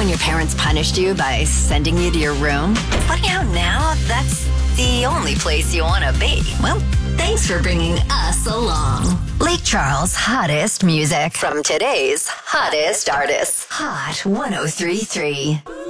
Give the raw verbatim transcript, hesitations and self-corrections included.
when your parents punished you by sending you to your room? Funny how now that's the only place you want to be. Well, thanks for bringing us along. Lake Charles' hottest music from today's hottest artists. Hot one oh three point three.